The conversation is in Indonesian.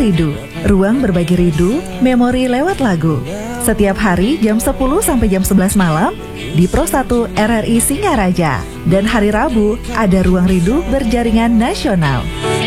Ridu, ruang berbagi rindu, memori lewat lagu. Setiap hari jam 10 sampai jam 11 malam di Pro 1 RRI Singaraja. Dan hari Rabu ada Ruang Rindu berjaringan nasional.